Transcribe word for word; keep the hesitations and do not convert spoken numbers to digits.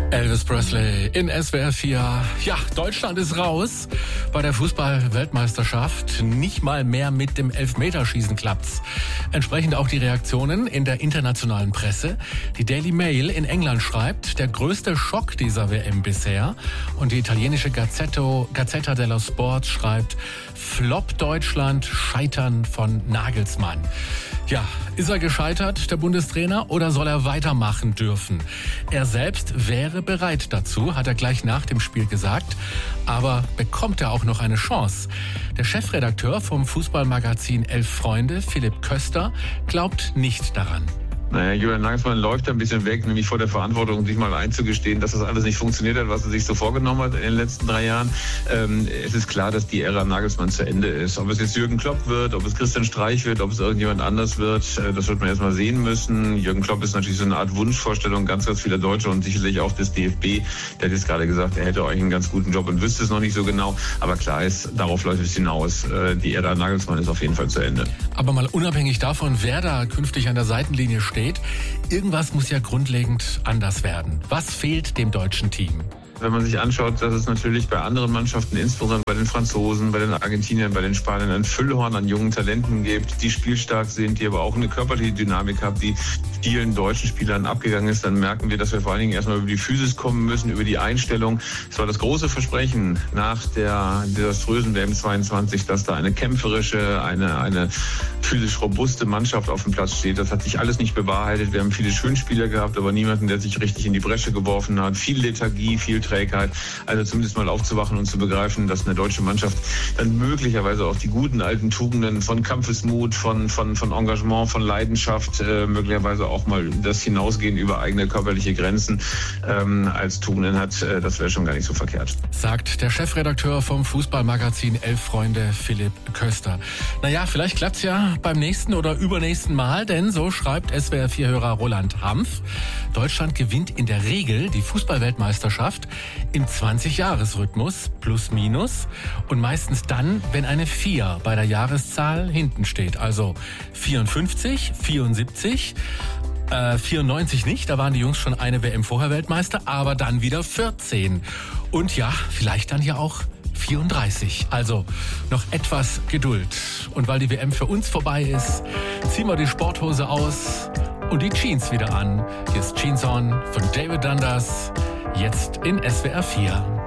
Elvis Presley in S W R vier. Ja, Deutschland ist raus bei der Fußball-Weltmeisterschaft. Nicht mal mehr mit dem Elfmeterschießen klappt's. Entsprechend auch die Reaktionen in der internationalen Presse. Die Daily Mail in England schreibt, der größte Schock dieser W M bisher. Und die italienische Gazzetto, Gazzetta dello Sport schreibt, Flop Deutschland, Scheitern von Nagelsmann. Ja, ist er gescheitert, der Bundestrainer, oder soll er weitermachen dürfen? Er selbst wäre bereit dazu, hat er gleich nach dem Spiel gesagt. Aber bekommt er auch noch eine Chance? Der Chefredakteur vom Fußballmagazin Elf Freunde, Philipp Köster, glaubt nicht daran. Naja, Julian Nagelsmann läuft ein bisschen weg, nämlich vor der Verantwortung, sich mal einzugestehen, dass das alles nicht funktioniert hat, was er sich so vorgenommen hat in den letzten drei Jahren. Ähm, es ist klar, dass die Ära Nagelsmann zu Ende ist. Ob es jetzt Jürgen Klopp wird, ob es Christian Streich wird, ob es irgendjemand anders wird, äh, das wird man erst mal sehen müssen. Jürgen Klopp ist natürlich so eine Art Wunschvorstellung ganz, ganz vieler Deutsche und sicherlich auch des D F B. Der hat jetzt gerade gesagt, er hätte euch einen ganz guten Job und wüsste es noch nicht so genau. Aber klar ist, darauf läuft es hinaus. Äh, die Ära Nagelsmann ist auf jeden Fall zu Ende. Aber mal unabhängig davon, wer da künftig an der Seitenlinie steht, irgendwas muss ja grundlegend anders werden. Was fehlt dem deutschen Team? Wenn man sich anschaut, dass es natürlich bei anderen Mannschaften, insbesondere bei den Franzosen, bei den Argentiniern, bei den Spaniern, ein Füllhorn an jungen Talenten gibt, die spielstark sind, die aber auch eine körperliche Dynamik haben, die vielen deutschen Spielern abgegangen ist, dann merken wir, dass wir vor allen Dingen erstmal über die Physis kommen müssen, über die Einstellung. Es war das große Versprechen nach der desaströsen W M zweiundzwanzig, dass da eine kämpferische, eine, eine physisch robuste Mannschaft auf dem Platz steht. Das hat sich alles nicht bewahrheitet. Wir haben viele Schönspieler gehabt, aber niemanden, der sich richtig in die Bresche geworfen hat. Viel Lethargie, viel Trägheit. Also zumindest mal aufzuwachen und zu begreifen, dass eine deutsche Mannschaft dann möglicherweise auch die guten alten Tugenden von Kampfesmut, von, von, von Engagement, von Leidenschaft, äh, möglicherweise auch mal das Hinausgehen über eigene körperliche Grenzen ähm, als Tugenden hat. Äh, das wäre schon gar nicht so verkehrt. Sagt der Chefredakteur vom Fußballmagazin Elf Freunde, Philipp Köster. Naja, vielleicht klappt's ja beim nächsten oder übernächsten Mal, denn so schreibt S W R vier-Hörer Roland Hampf, Deutschland gewinnt in der Regel die Fußballweltmeisterschaft im zwanzig-Jahres-Rhythmus plus minus und meistens dann, wenn eine vier bei der Jahreszahl hinten steht. Also vierundfünfzig, vierundsiebzig, äh, vierundneunzig nicht, da waren die Jungs schon eine W M vorher Weltmeister, aber dann wieder vierzehn. Und ja, vielleicht dann ja auch vierunddreißig. Also noch etwas Geduld. Und weil die W M für uns vorbei ist, ziehen wir die Sporthose aus und die Jeans wieder an. Hier ist Jeans On von David Dundas. Jetzt in S W R vier.